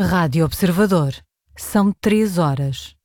Rádio Observador. São 3 horas.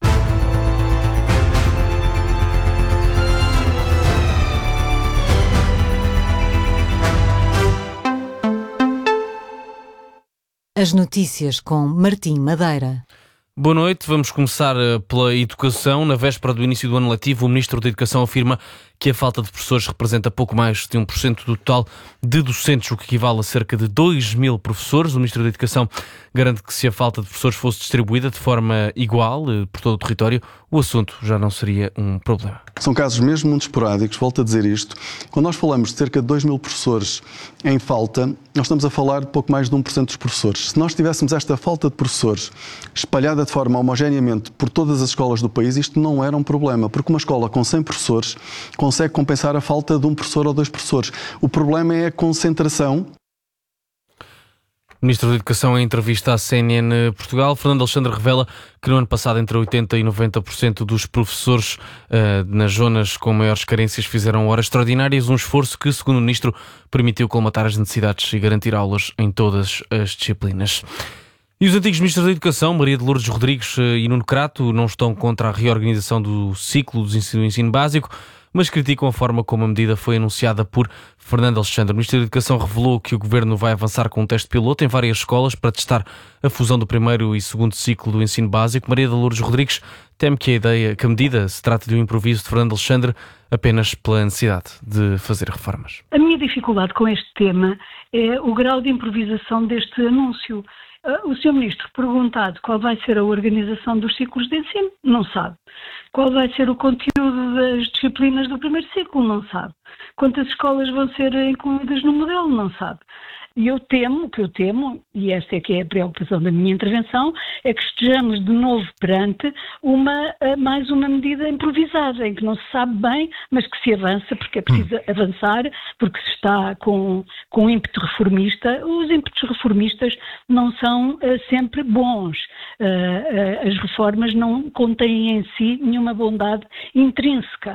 As notícias com Martim Madeira. Boa noite, vamos começar pela educação. Na véspera do início do ano letivo, o Ministro da Educação afirma que a falta de professores representa pouco mais de 1% do total de docentes, o que equivale a cerca de 2.000 professores. O Ministro da Educação garante que se a falta de professores fosse distribuída de forma igual por todo o território, o assunto já não seria um problema. São casos mesmo muito esporádicos, volto a dizer isto. Quando nós falamos de cerca de 2.000 professores em falta, nós estamos a falar de pouco mais de 1% dos professores. Se nós tivéssemos esta falta de professores espalhada de forma homogeneamente por todas as escolas do país, isto não era um problema, porque uma escola com 100 professores consegue compensar a falta de um professor ou 2 professores. O problema é a concentração. O Ministro da Educação, em entrevista à CNN Portugal, Fernando Alexandre, revela que no ano passado entre 80% e 90% dos professores nas zonas com maiores carências fizeram horas extraordinárias, um esforço que, segundo o Ministro, permitiu colmatar as necessidades e garantir aulas em todas as disciplinas. E os antigos Ministros da Educação, Maria de Lourdes Rodrigues e Nuno Crato, não estão contra a reorganização do ciclo do ensino básico, mas criticam a forma como a medida foi anunciada por Fernando Alexandre. O Ministro da Educação revelou que o Governo vai avançar com um teste piloto em várias escolas para testar a fusão do primeiro e segundo ciclo do ensino básico. Maria de Lourdes Rodrigues teme que a medida se trate de um improviso de Fernando Alexandre apenas pela necessidade de fazer reformas. A minha dificuldade com este tema é o grau de improvisação deste anúncio. O Sr. Ministro, perguntado qual vai ser a organização dos ciclos de ensino, não sabe. Qual vai ser o conteúdo das disciplinas do primeiro ciclo, não sabe. Quantas escolas vão ser incluídas no modelo, não sabe. E o que eu temo, e esta é que é a preocupação da minha intervenção, é que estejamos de novo perante mais uma medida improvisada, em que não se sabe bem, mas que se avança, porque é preciso avançar, porque se está com ímpeto reformista. Os ímpetos reformistas não são sempre bons. As reformas não contêm em si nenhuma bondade intrínseca.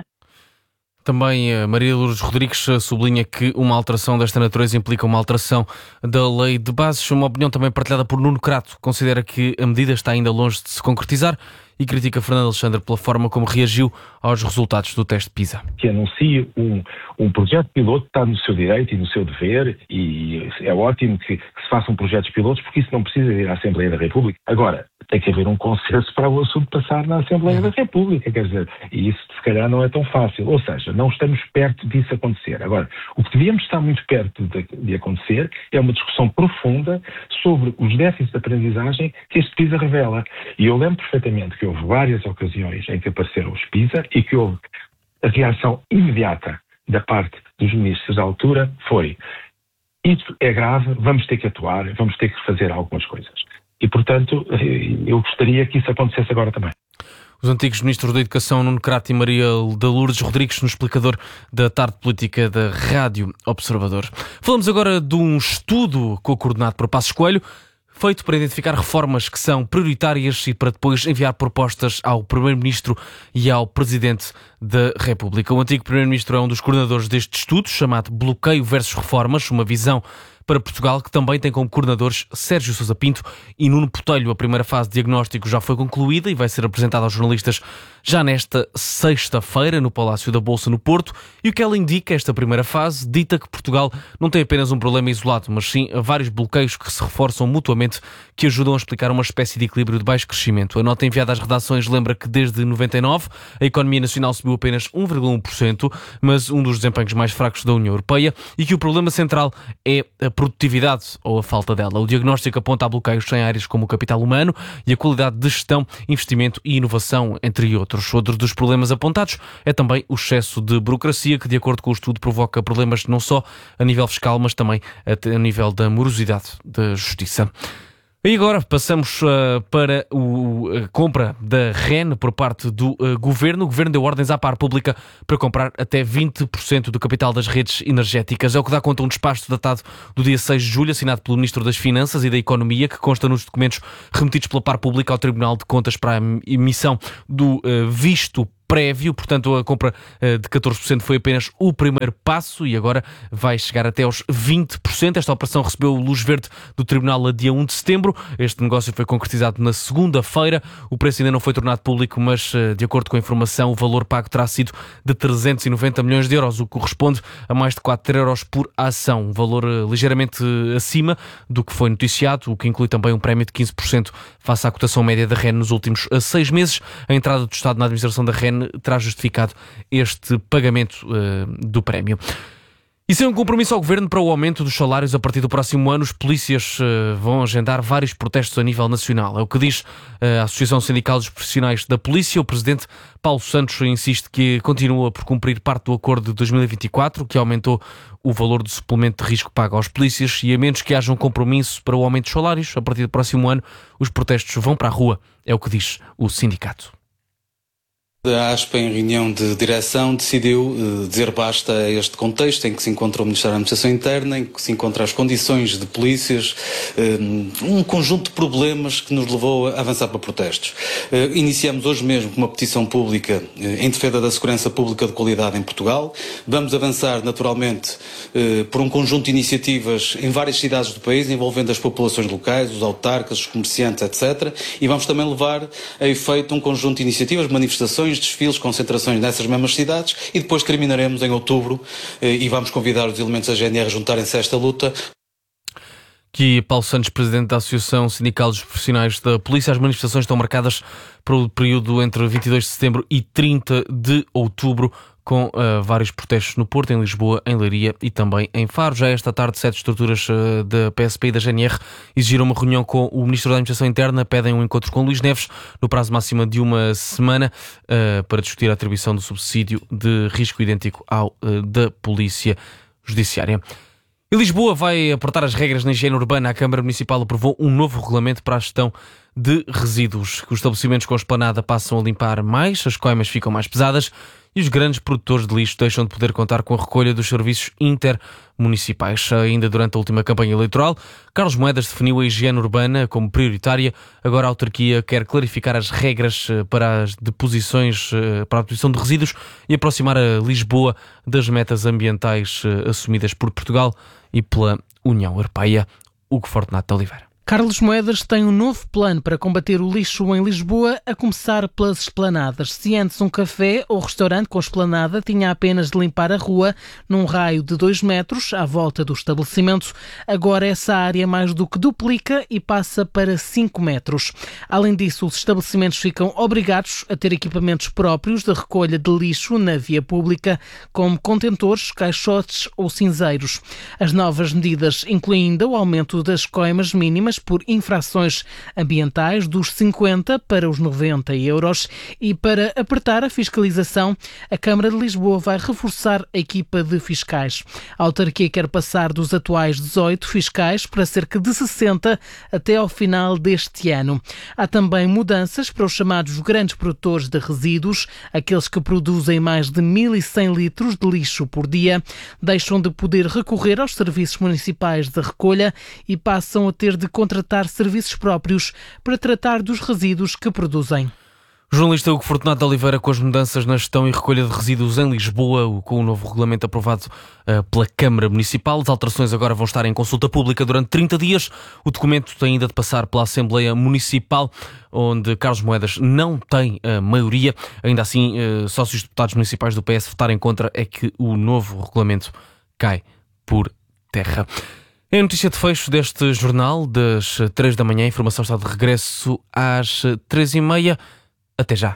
Também a Maria Lourdes Rodrigues sublinha que uma alteração desta natureza implica uma alteração da lei de bases, uma opinião também partilhada por Nuno Crato. Considera que a medida está ainda longe de se concretizar e critica Fernando Alexandre pela forma como reagiu aos resultados do teste PISA. Que anuncie um projeto piloto está no seu direito e no seu dever, e é ótimo que se façam projetos pilotos, porque isso não precisa ir à Assembleia da República. Agora, tem que haver um consenso para o assunto passar na Assembleia da República, quer dizer, e isso se calhar não é tão fácil, ou seja, não estamos perto disso acontecer. Agora, o que devíamos estar muito perto de acontecer é uma discussão profunda sobre os déficits de aprendizagem que este PISA revela. E eu lembro perfeitamente que houve várias ocasiões em que apareceram os PISA e que houve a reação imediata da parte dos ministros da altura foi: isso é grave, vamos ter que atuar, vamos ter que fazer algumas coisas. E, portanto, eu gostaria que isso acontecesse agora também. Os antigos Ministros da Educação, Nuno Crato e Maria de Lourdes Rodrigues, no explicador da Tarde Política da Rádio Observador. Falamos agora de um estudo coordenado por Passos Coelho, feito para identificar reformas que são prioritárias e para depois enviar propostas ao Primeiro-Ministro e ao Presidente da República. O antigo Primeiro-Ministro é um dos coordenadores deste estudo, chamado Bloqueio versus Reformas, uma visão para Portugal, que também tem como coordenadores Sérgio Sousa Pinto e Nuno Botelho. A primeira fase de diagnóstico já foi concluída e vai ser apresentada aos jornalistas já nesta sexta-feira no Palácio da Bolsa, no Porto. E o que ela indica, esta primeira fase, dita que Portugal não tem apenas um problema isolado, mas sim vários bloqueios que se reforçam mutuamente, que ajudam a explicar uma espécie de equilíbrio de baixo crescimento. A nota enviada às redações lembra que desde 99 a economia nacional subiu apenas 1,1%, mas um dos desempenhos mais fracos da União Europeia, e que o problema central é a produtividade ou a falta dela. O diagnóstico aponta a bloqueios em áreas como o capital humano e a qualidade de gestão, investimento e inovação, entre outros. Outro dos problemas apontados é também o excesso de burocracia, que, de acordo com o estudo, provoca problemas não só a nível fiscal, mas também a nível da morosidade da justiça. E agora passamos para a compra da REN por parte do Governo. O Governo deu ordens à par pública para comprar até 20% do capital das redes energéticas. É o que dá conta um despacho datado do dia 6 de julho, assinado pelo Ministro das Finanças e da Economia, que consta nos documentos remetidos pela par pública ao Tribunal de Contas para a emissão do visto prévio, portanto a compra de 14% foi apenas o primeiro passo e agora vai chegar até aos 20%. Esta operação recebeu luz verde do Tribunal a dia 1 de setembro. Este negócio foi concretizado na segunda-feira. O preço ainda não foi tornado público, mas de acordo com a informação, o valor pago terá sido de 390 milhões de euros, o que corresponde a mais de 4 euros por ação, um valor ligeiramente acima do que foi noticiado, o que inclui também um prémio de 15% face à cotação média da REN nos últimos 6 meses. A entrada do Estado na administração da REN terá justificado este pagamento do prémio. E sem um compromisso ao Governo para o aumento dos salários a partir do próximo ano, os polícias vão agendar vários protestos a nível nacional. É o que diz a Associação Sindical dos Profissionais da Polícia. O presidente Paulo Santos insiste que continua por cumprir parte do acordo de 2024, que aumentou o valor do suplemento de risco pago aos polícias, e a menos que haja um compromisso para o aumento dos salários, a partir do próximo ano, os protestos vão para a rua. É o que diz o sindicato. A ASPA, em reunião de direção, decidiu dizer basta a este contexto em que se encontra o Ministério da Administração Interna, em que se encontram as condições de polícias, um conjunto de problemas que nos levou a avançar para protestos. Iniciamos hoje mesmo com uma petição pública em defesa da segurança pública de qualidade em Portugal. Vamos avançar, naturalmente, por um conjunto de iniciativas em várias cidades do país, envolvendo as populações locais, os autarcas, os comerciantes, etc. E vamos também levar a efeito um conjunto de iniciativas, manifestações, desfiles, concentrações nessas mesmas cidades, e depois terminaremos em outubro e vamos convidar os elementos da GNR a juntarem-se a esta luta. Aqui Paulo Santos, presidente da Associação Sindical dos Profissionais da Polícia. As manifestações estão marcadas para o período entre 22 de setembro e 30 de outubro, com vários protestos no Porto, em Lisboa, em Leiria e também em Faro. Já esta tarde, 7 estruturas da PSP e da GNR exigiram uma reunião com o Ministro da Administração Interna, pedem um encontro com Luís Neves no prazo máximo de uma semana para discutir a atribuição do subsídio de risco idêntico ao da Polícia Judiciária. E Lisboa vai apertar as regras na higiene urbana. A Câmara Municipal aprovou um novo regulamento para a gestão de resíduos. Os estabelecimentos com esplanada passam a limpar mais, as coimas ficam mais pesadas e os grandes produtores de lixo deixam de poder contar com a recolha dos serviços intermunicipais. Ainda durante a última campanha eleitoral, Carlos Moedas definiu a higiene urbana como prioritária. Agora a autarquia quer clarificar as regras para as deposições, para a deposição de resíduos e aproximar a Lisboa das metas ambientais assumidas por Portugal e pela União Europeia. Hugo Fortunato de Oliveira. Carlos Moedas tem um novo plano para combater o lixo em Lisboa, a começar pelas esplanadas. Se antes um café ou restaurante com esplanada tinha apenas de limpar a rua num raio de 2 metros à volta do estabelecimento, agora essa área mais do que duplica e passa para 5 metros. Além disso, os estabelecimentos ficam obrigados a ter equipamentos próprios de recolha de lixo na via pública, como contentores, caixotes ou cinzeiros. As novas medidas incluem ainda o aumento das coimas mínimas por infrações ambientais dos 50 para os 90 euros e para apertar a fiscalização, a Câmara de Lisboa vai reforçar a equipa de fiscais. A autarquia quer passar dos atuais 18 fiscais para cerca de 60 até ao final deste ano. Há também mudanças para os chamados grandes produtores de resíduos, aqueles que produzem mais de 1.100 litros de lixo por dia, deixam de poder recorrer aos serviços municipais de recolha e passam a ter de contratar serviços próprios para tratar dos resíduos que produzem. O jornalista Hugo Fortunato de Oliveira com as mudanças na gestão e recolha de resíduos em Lisboa, com o novo regulamento aprovado pela Câmara Municipal. As alterações agora vão estar em consulta pública durante 30 dias. O documento tem ainda de passar pela Assembleia Municipal, onde Carlos Moedas não tem a maioria. Ainda assim, só se os deputados municipais do PS votarem contra é que o novo regulamento cai por terra. É a notícia de fecho deste jornal das 3 da manhã. A informação está de regresso às 3h30. Até já.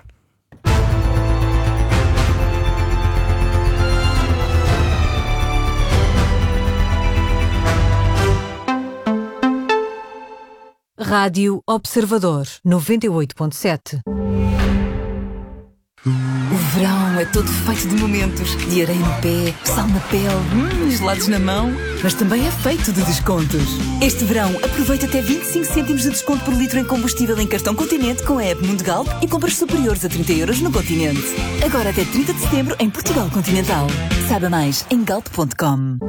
Rádio Observador 98.7. O verão é todo feito de momentos, de areia no pé, sal na pele, gelados na mão, mas também é feito de descontos. Este verão, aproveita até 25 cêntimos de desconto por litro em combustível em cartão Continente com a app Mundo Galp e compras superiores a 30 euros no Continente. Agora até 30 de setembro em Portugal Continental. Saiba mais em galp.com.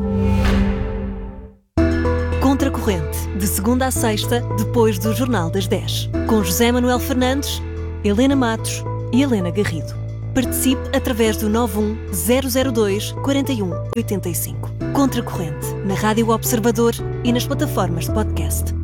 Contracorrente, de segunda a sexta, depois do Jornal das 10. Com José Manuel Fernandes, Helena Matos e Helena Garrido. Participe através do 91 002 41 85. Contracorrente, na Rádio Observador e nas plataformas de podcast.